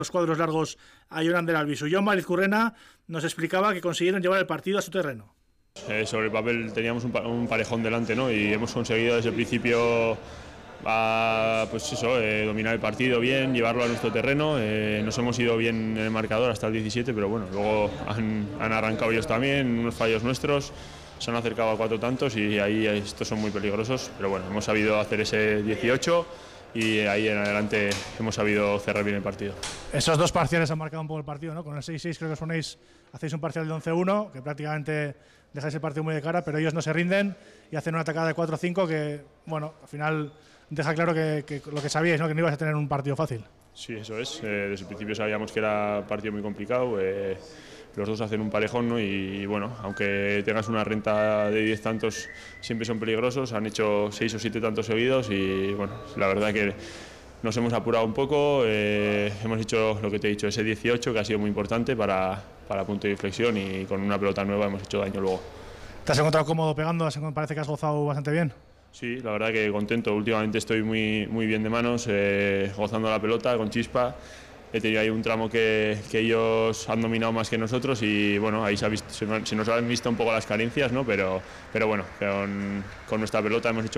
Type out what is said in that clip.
los cuadros largos a Jonan del Albisu. Jon Valizcurrena nos explicaba que consiguieron llevar el partido a su terreno. Sobre el papel teníamos un parejón delante, ¿no? Y hemos conseguido desde el principio pues eso, dominar el partido bien, llevarlo a nuestro terreno. Nos hemos ido bien en el marcador hasta el 17, pero bueno, luego han arrancado ellos también, unos fallos nuestros, se han acercado a 4 tantos y ahí estos son muy peligrosos, pero bueno, hemos sabido hacer ese 18 y ahí en adelante hemos sabido cerrar bien el partido. Esos dos parciales han marcado un poco el partido, ¿no? Con el 6-6 creo que os ponéis, hacéis un parcial de 11-1, que prácticamente dejáis el partido muy de cara, pero ellos no se rinden y hacen una atacada de 4-5 que, bueno, al final deja claro que lo que sabíais, ¿no? Que no ibas a tener un partido fácil. Sí, eso es. Desde el principio sabíamos que era un partido muy complicado. Los dos hacen un parejón, ¿no? Y bueno, aunque tengas una renta de 10 tantos, siempre son peligrosos. Han hecho 6 o 7 tantos seguidos y bueno, la verdad que nos hemos apurado un poco. Hemos hecho lo que te he dicho, ese 18, que ha sido muy importante para punto de inflexión, y con una pelota nueva hemos hecho daño luego. ¿Te has encontrado cómodo pegando? Parece que has gozado bastante bien. Sí, la verdad que contento. Últimamente estoy muy bien de manos, gozando la pelota con chispa. He tenido ahí un tramo que ellos han dominado más que nosotros y bueno, ahí se nos han visto un poco las carencias, ¿no? Pero bueno, con nuestra pelota hemos hecho